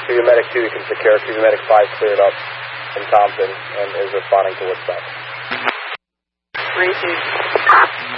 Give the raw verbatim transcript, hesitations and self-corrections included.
Cuba Medic two, you can secure. Cuba Medic five cleared up from Thompson and is responding to Woodstock. Racing.